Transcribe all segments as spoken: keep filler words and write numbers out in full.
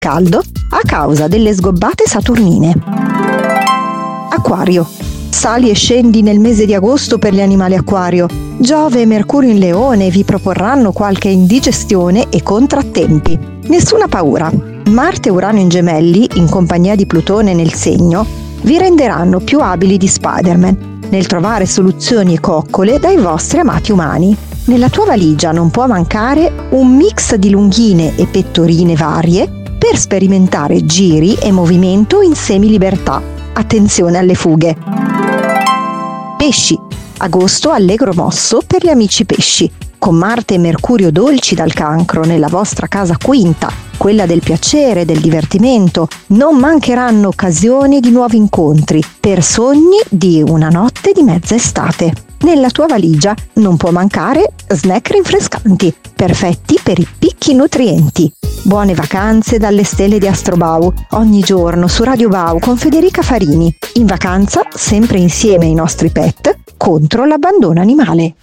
caldo a causa delle sgobbate saturnine. Acquario. Sali e scendi nel mese di agosto per gli animali acquario. Giove e Mercurio in Leone vi proporranno qualche indigestione e contrattempi. Nessuna paura. Marte e Urano in Gemelli, in compagnia di Plutone nel segno, vi renderanno più abili di Spider-Man nel trovare soluzioni e coccole dai vostri amati umani. Nella tua valigia non può mancare un mix di lunghine e pettorine varie per sperimentare giri e movimento in semilibertà. Attenzione alle fughe. Pesci. Agosto allegro mosso per gli amici pesci. Con Marte e Mercurio dolci dal Cancro nella vostra casa quinta, quella del piacere, del divertimento, non mancheranno occasioni di nuovi incontri per sogni di una notte di mezza estate. Nella tua valigia non può mancare snack rinfrescanti, perfetti per i picchi nutrienti. Buone vacanze dalle stelle di Astrobau, ogni giorno su Radio Bau con Federica Farini. In vacanza, sempre insieme ai nostri pet, contro l'abbandono animale.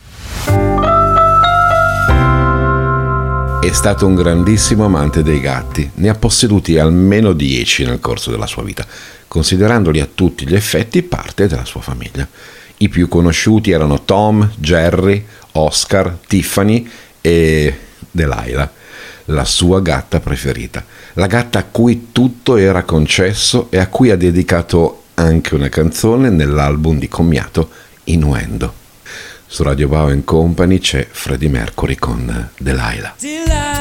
È stato un grandissimo amante dei gatti, ne ha posseduti almeno dieci nel corso della sua vita, considerandoli a tutti gli effetti parte della sua famiglia. I più conosciuti erano Tom, Jerry, Oscar, Tiffany e Delilah, la sua gatta preferita, la gatta a cui tutto era concesso e a cui ha dedicato anche una canzone nell'album di commiato Innuendo. Su Radio Bau and Company c'è Freddie Mercury con Delilah.